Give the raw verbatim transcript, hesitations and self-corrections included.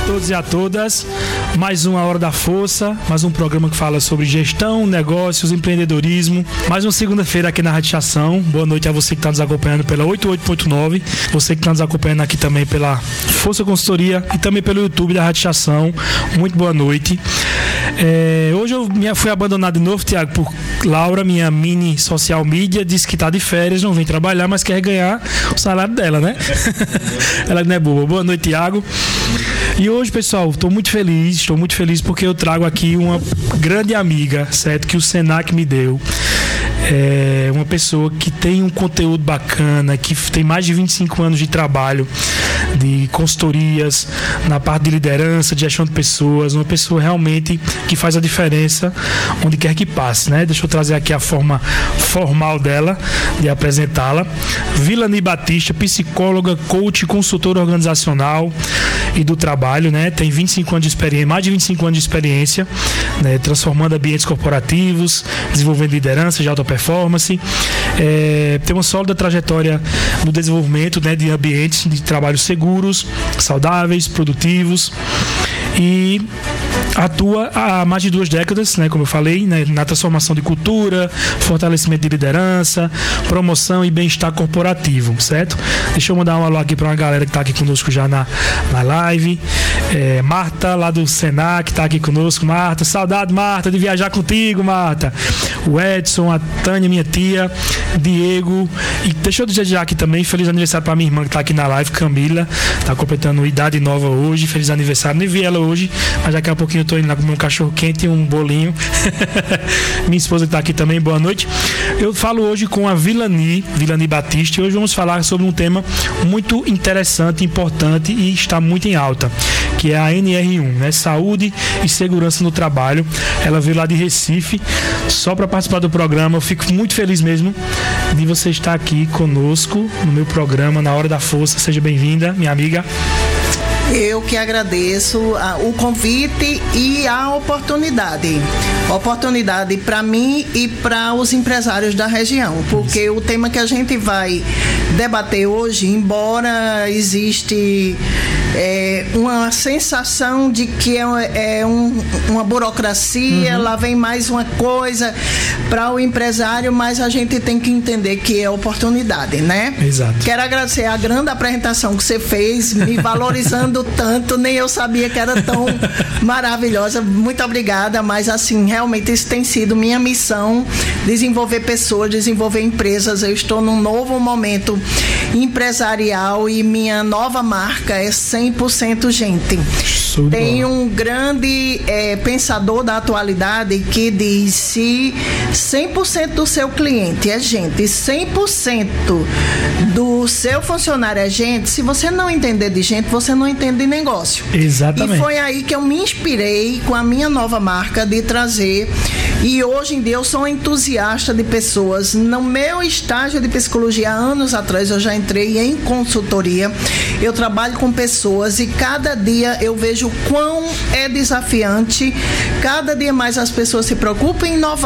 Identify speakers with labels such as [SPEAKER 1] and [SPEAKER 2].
[SPEAKER 1] todos e a todas. Mais uma Hora da Força, mais um programa que fala sobre gestão, negócios, empreendedorismo. Mais uma segunda-feira aqui na Rádio Estação. Boa noite a você que está nos acompanhando pela oitenta e oito ponto nove. Você que está nos acompanhando aqui também pela Força Consultoria e também pelo YouTube da Rádio Estação. Muito boa noite. É, hoje eu fui abandonado de novo, Tiago, por Laura, minha mini social media. Disse que está de férias, não vem trabalhar, mas quer ganhar o salário dela, né? Ela não é boa. Boa noite, Tiago. E hoje, pessoal, estou muito feliz, estou muito feliz porque eu trago aqui uma grande amiga, certo? Que o Senac me deu. É uma pessoa que tem um conteúdo bacana, que tem mais de vinte e cinco anos de trabalho, de consultorias, na parte de liderança, de gestão de pessoas, uma pessoa realmente que faz a diferença onde quer que passe, né? Deixa eu trazer aqui a forma formal dela, de apresentá-la. Vilani Batista, psicóloga, coach, consultora organizacional e do trabalho, né? Tem vinte e cinco anos de experiência, mais de vinte e cinco anos de experiência, né? Transformando ambientes corporativos, desenvolvendo liderança de alta performance, é, tem uma sólida trajetória no desenvolvimento, né, de ambientes de trabalho seguros, saudáveis, produtivos, e atua há mais de duas décadas, né, como eu falei, né, na transformação de cultura, fortalecimento de liderança, promoção e bem-estar corporativo, certo? Deixa eu mandar um alô aqui para uma galera que está aqui conosco já na, na live. É, Marta, lá do Senac, está aqui conosco. Marta, saudade, Marta, de viajar contigo, Marta. O Edson, a Tânia, minha tia, Diego. E deixa eu desejar aqui também feliz aniversário para minha irmã que está aqui na live, Camila, está completando idade nova hoje. Feliz aniversário. Nem vi ela hoje, mas daqui a pouquinho eu tô indo lá comer um cachorro quente e um bolinho. Minha esposa que tá aqui também, boa noite. Eu falo hoje com a Vilani, Vilani Batista, e hoje vamos falar sobre um tema muito interessante, importante e está muito em alta, que é a N R um, né? Saúde e Segurança no Trabalho. Ela veio lá de Recife só para participar do programa. Eu fico muito feliz mesmo de você estar aqui conosco no meu programa, na Hora da Força. Seja bem-vinda, minha amiga.
[SPEAKER 2] Eu que agradeço a, o convite e a oportunidade. Oportunidade para mim e para os empresários da região, porque o tema que a gente vai debater hoje, embora existe é, uma sensação de que é, é um, uma burocracia, uhum. Lá vem mais uma coisa para o empresário, mas a gente tem que entender que é oportunidade, né?
[SPEAKER 1] Exato.
[SPEAKER 2] Quero agradecer a grande apresentação que você fez, me valorizando tanto, nem eu sabia que era tão maravilhosa. Muito obrigada, mas assim, realmente isso tem sido minha missão, desenvolver pessoas, desenvolver empresas. Eu estou num novo momento empresarial e minha nova marca é cem por cento gente. Tem um grande é, pensador da atualidade que diz: se cem por cento do seu cliente é gente, cem por cento do seu funcionário é gente, se você não entender de gente, você não entende de negócio.
[SPEAKER 1] Exatamente.
[SPEAKER 2] E foi aí que eu me inspirei com a minha nova marca de trazer. E hoje em dia eu sou entusiasta de pessoas. No meu estágio de psicologia, anos atrás, eu já entrei em consultoria. Eu trabalho com pessoas e cada dia eu vejo o quão é desafiante. Cada dia mais as pessoas se preocupam em inovar.